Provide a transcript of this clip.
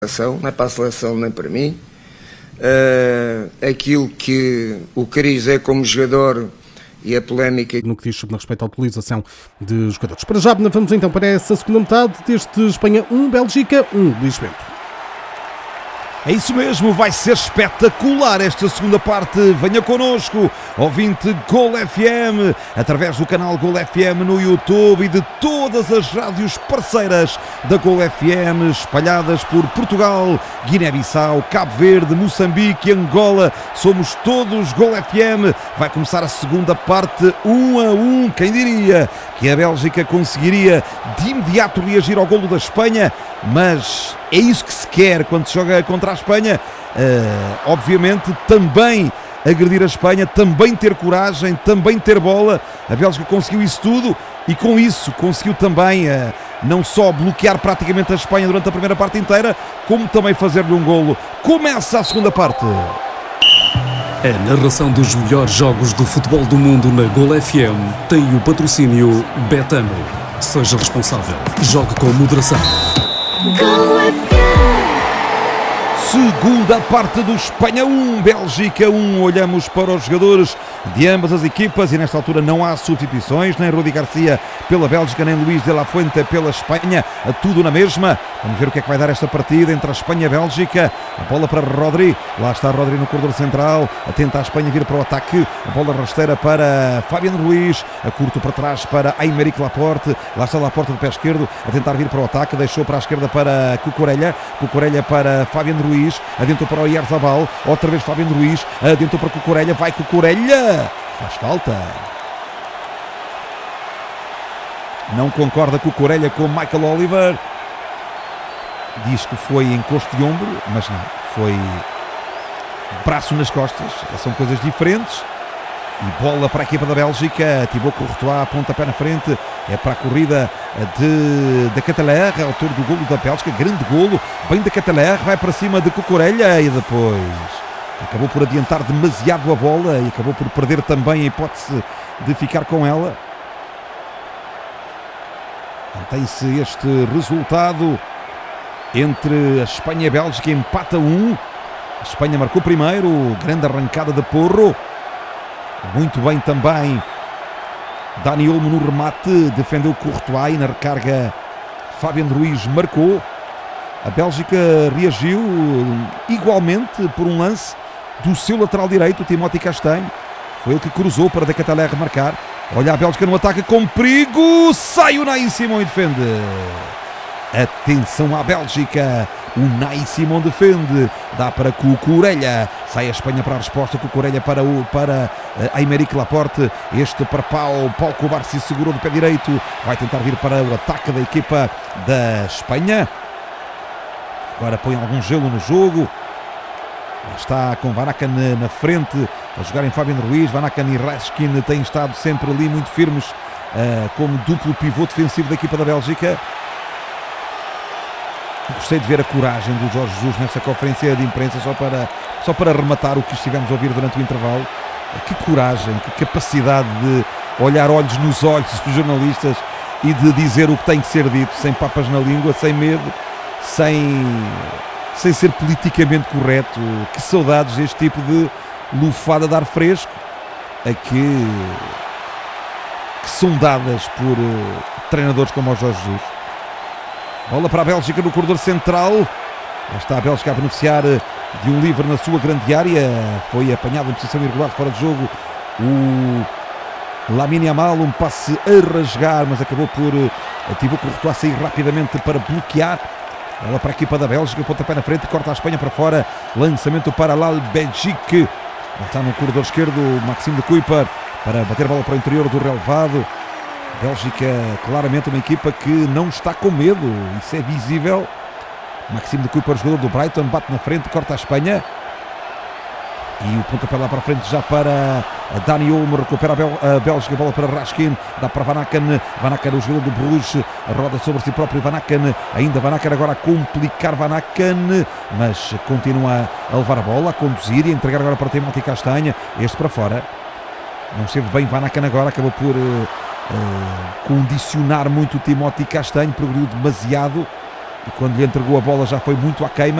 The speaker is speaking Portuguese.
não é para a seleção nem para mim. Aquilo que o cariz é como jogador e a polémica no que diz sobre respeito à utilização de jogadores. Para já, vamos então para essa segunda metade deste Espanha 1, Bélgica 1, Luís Bento. É isso mesmo, vai ser espetacular esta segunda parte. Venha connosco, ouvinte Gol FM, através do canal Gol FM no YouTube e de todas as rádios parceiras da Gol FM, espalhadas por Portugal, Guiné-Bissau, Cabo Verde, Moçambique e Angola. Somos todos Gol FM. Vai começar a segunda parte 1-1. Quem diria que a Bélgica conseguiria de imediato reagir ao golo da Espanha, mas é isso que se quer quando se joga contra a Espanha. Obviamente também agredir a Espanha, também ter coragem, também ter bola. A Bélgica conseguiu isso tudo e com isso conseguiu também não só bloquear praticamente a Espanha durante a primeira parte inteira, como também fazer-lhe um golo. Começa a segunda parte. A narração dos melhores jogos do futebol do mundo na Gol FM tem o patrocínio Betano. Seja responsável. Jogue com moderação. Segunda parte do Espanha 1, Bélgica 1. Olhamos para os jogadores de ambas as equipas e nesta altura não há substituições, nem Rudi Garcia pela Bélgica, nem Luís de la Fuente pela Espanha, tudo na mesma. Vamos ver o que é que vai dar esta partida entre a Espanha e a Bélgica. A bola para Rodri, lá está Rodri no corredor central, atenta a Espanha vir para o ataque, a bola rasteira para Fabián Ruiz, a curto para trás para Aymeric Laporte, lá está Laporte do pé esquerdo, a tentar vir para o ataque, deixou para a esquerda para Cucurella para Fabián Ruiz, adiantou para o Oyarzabal, outra vez Fabián Ruiz, adiantou para Cucurella, vai Cucurella, faz falta. Não concorda Cucurella com Michael Oliver, diz que foi encosto de ombro, mas não, foi braço nas costas, são coisas diferentes. E bola para a equipa da Bélgica, Thibaut Courtois, pontapé na frente, é para a corrida de Catelaer, autor do golo da Bélgica, grande golo, bem da Catelaer, vai para cima de Cucurella e depois acabou por adiantar demasiado a bola e acabou por perder também a hipótese de ficar com ela. Mantém-se este resultado entre a Espanha e a Bélgica, empata 1. A Espanha marcou primeiro, grande arrancada de Porro. Muito bem também Dani Olmo no remate, defendeu Courtois e na recarga Fabián Ruiz marcou. A Bélgica reagiu igualmente por um lance do seu lateral direito, Timothy Castagne. Foi ele que cruzou para De Ketelaere remarcar. Olha a Bélgica no ataque com perigo, sai o Unai Simon e defende. Atenção à Bélgica, Unai Simon defende, dá para Cucurella, sai a Espanha para a resposta, Cucurella para Aymeric Laporte, este para Pau Cubarsí segurou do pé direito, vai tentar vir para o ataque da equipa da Espanha, agora põe algum gelo no jogo, está com Vanaken na frente, a jogar em Fabián Ruiz, Vanaken e Raskin têm estado sempre ali muito firmes como duplo pivô defensivo da equipa da Bélgica. Gostei de ver a coragem do Jorge Jesus nesta conferência de imprensa, só para rematar o que estivemos a ouvir durante o intervalo. Que coragem, que capacidade de olhar olhos nos olhos dos jornalistas e de dizer o que tem que ser dito, sem papas na língua, sem medo, sem ser politicamente correto. Que saudades deste tipo de lufada de ar fresco que são dadas por treinadores como o Jorge Jesus. Bola para a Bélgica no corredor central. Já está a Bélgica a beneficiar de um livre na sua grande área. Foi apanhado em posição irregular fora de jogo o Lamine Yamal, um passe a rasgar, mas acabou por Thibaut Courtois sair rapidamente para bloquear. Bola para a equipa da Bélgica, pontapé na frente, corta a Espanha para fora. Lançamento para Lalbedjic. Está no corredor esquerdo Maxime de Kuiper para bater a bola para o interior do relevado. Bélgica, claramente uma equipa que não está com medo, isso é visível. Maxime de Kuiper, jogador do Brighton, bate na frente, corta a Espanha. E o pontapé lá para a frente já para Dani Olmo, recupera a Bélgica, bola para Raskin, dá para Vanaken, o jogador do Bruges, roda sobre si próprio Vanaken, ainda Vanaken agora a complicar Vanaken, mas continua a levar a bola, a conduzir e a entregar agora para Timothy Castagne, este para fora. Não esteve bem Vanaken agora, acabou por condicionar muito o Timothy Castagne, progrediu demasiado e quando lhe entregou a bola já foi muito à queima.